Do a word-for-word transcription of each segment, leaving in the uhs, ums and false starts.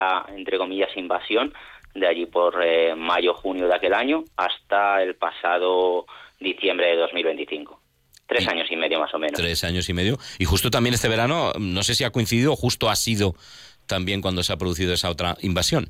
entre comillas, invasión, de allí por eh, mayo, junio de aquel año, hasta el pasado diciembre de dos mil veinticinco. Tres y años y medio más o menos. Tres años y medio. Y justo también este verano, no sé si ha coincidido o justo ha sido también cuando se ha producido esa otra invasión.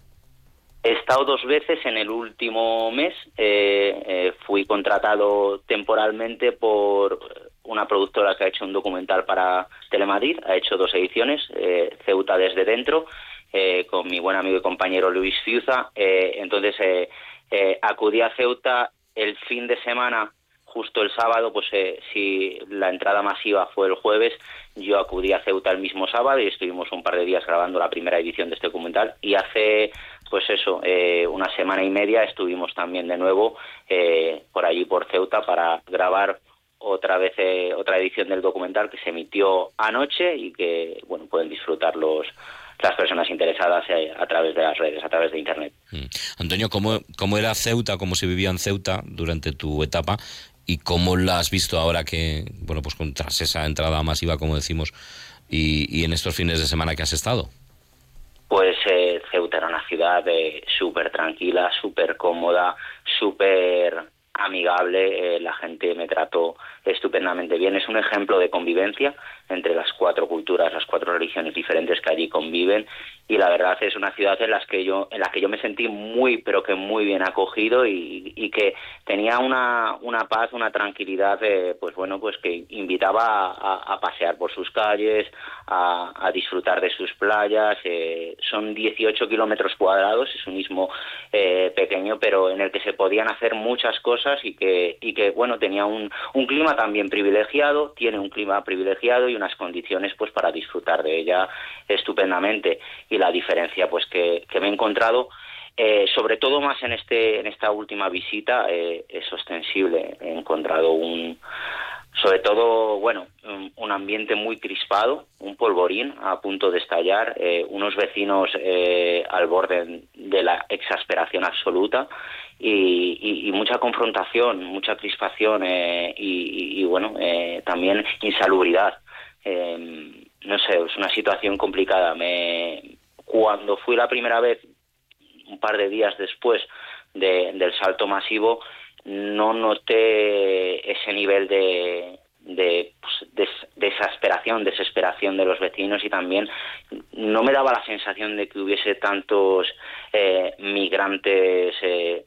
He estado dos veces en el último mes. Eh, eh, fui contratado temporalmente por una productora que ha hecho un documental para Telemadrid. Ha hecho dos ediciones, eh, Ceuta desde dentro, eh, con mi buen amigo y compañero Luis Fiuza. Eh, entonces eh, eh, acudí a Ceuta el fin de semana, justo el sábado. Pues eh, si la entrada masiva fue el jueves, yo acudí a Ceuta el mismo sábado y estuvimos un par de días grabando la primera edición de este documental. Y hace, pues eso, eh, una semana y media estuvimos también de nuevo eh, por allí por Ceuta para grabar otra vez eh, otra edición del documental que se emitió anoche y que, bueno, pueden disfrutar los las personas interesadas eh, a través de las redes, a través de internet. Mm. Antonio, ¿cómo, cómo era Ceuta, cómo se vivía en Ceuta durante tu etapa y cómo la has visto ahora que, bueno, pues con, tras esa entrada masiva, como decimos, y, y en estos fines de semana que has estado? Pues eh, Ceuta era una ciudad eh, súper tranquila, súper cómoda, súper amigable. Eh, la gente me trató estupendamente bien. Es un ejemplo de convivencia entre las cuatro culturas, las cuatro religiones diferentes que allí conviven, y la verdad es una ciudad en las que yo en la que yo me sentí muy, pero que muy bien acogido, y, y que tenía una una paz, una tranquilidad, eh, pues bueno, pues que invitaba a, a pasear por sus calles, a, a disfrutar de sus playas. Eh, son dieciocho kilómetros cuadrados, es un istmo eh, pequeño, pero en el que se podían hacer muchas cosas y que y que bueno, tenía un un clima también privilegiado, tiene un clima privilegiado y unas condiciones pues para disfrutar de ella estupendamente. Y la diferencia pues que, que me he encontrado, eh, sobre todo más en este en esta última visita, eh, es ostensible. He encontrado un sobre todo, bueno, un, un ambiente muy crispado, un polvorín a punto de estallar, eh, unos vecinos eh, al borde de la exasperación absoluta, y, y, y mucha confrontación, mucha crispación, eh, y, y, y bueno, eh, también insalubridad. Eh, no sé, es una situación complicada. Me, cuando fui la primera vez, un par de días después de, del salto masivo, no noté ese nivel de de, pues, de, de exasperación, desesperación de los vecinos, y también no me daba la sensación de que hubiese tantos eh, migrantes, eh,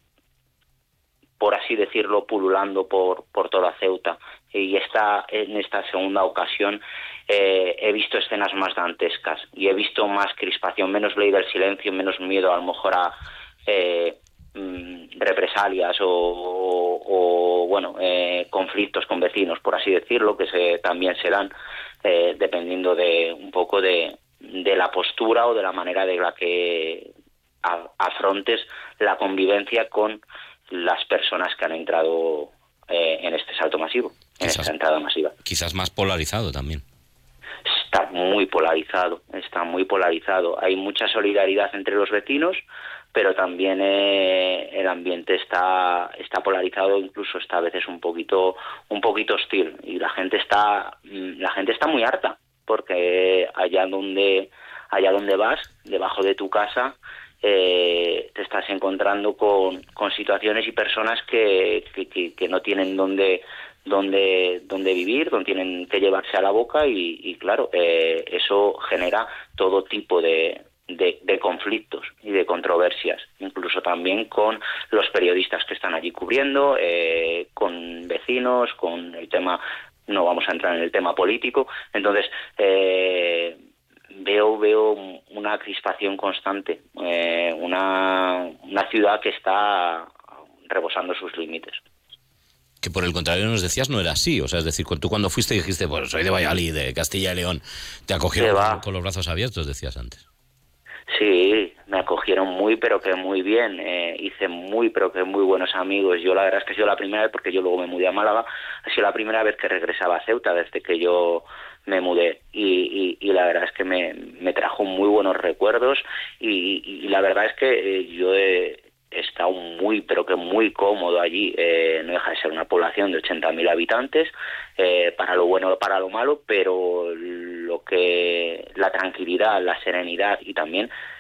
por así decirlo, pululando por, por toda Ceuta. Y esta, en esta segunda ocasión eh, he visto escenas más dantescas y he visto más crispación, menos ley del silencio, menos miedo a lo mejor a eh, represalias o, o, o bueno, eh, conflictos con vecinos, por así decirlo, que se, también se dan eh, dependiendo de un poco de, de la postura o de la manera de la que a, afrontes la convivencia con las personas que han entrado eh, en este salto masivo, en quizás, esta entrada masiva. Quizás más polarizado también. Está muy polarizado, está muy polarizado. Hay mucha solidaridad entre los vecinos, pero también eh, el ambiente está está polarizado, incluso está a veces un poquito un poquito hostil, y la gente está la gente está muy harta, porque allá donde allá donde vas, debajo de tu casa, eh, te estás encontrando con, con situaciones y personas que, que, que, que no tienen dónde donde donde vivir, donde tienen que llevarse a la boca, y, y claro, eh, eso genera todo tipo de De, de conflictos y de controversias, incluso también con los periodistas que están allí cubriendo, eh, con vecinos, con el tema, no vamos a entrar en el tema político. Entonces eh, veo veo una crispación constante, eh, una, una ciudad que está rebosando sus límites. Que por el contrario nos decías no era así, o sea, es decir, tú cuando fuiste dijiste, pues soy de Valladolid, de Castilla y León, te acogieron con, con los brazos abiertos, decías antes. Sí, me acogieron muy, pero que muy bien. Eh, hice muy, pero que muy buenos amigos. Yo la verdad es que ha sido la primera vez, porque yo luego me mudé a Málaga, ha sido la primera vez que regresaba a Ceuta desde que yo me mudé. Y, y, y la verdad es que me, me trajo muy buenos recuerdos. Y, y, y la verdad es que eh, yo he, he estado muy, pero que muy cómodo allí. Eh, no deja de ser una población de ochenta mil habitantes, eh, para lo bueno o para lo malo, pero lo que la tranquilidad, la serenidad y también